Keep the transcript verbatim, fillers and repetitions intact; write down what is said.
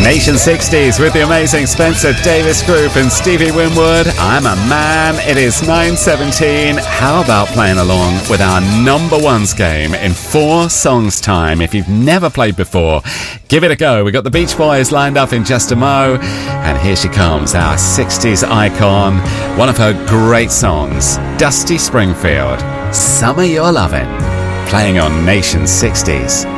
Nation sixties with the amazing Spencer Davis Group and Stevie Winwood. I'm a Man. It is nine seventeen. How about playing along with our number ones game in four songs time? If you've never played before, give it a go. We've got the Beach Boys lined up in just a mo. And here she comes, our sixties icon. One of her great songs, Dusty Springfield, Summer You're Lovin', playing on Nation sixties.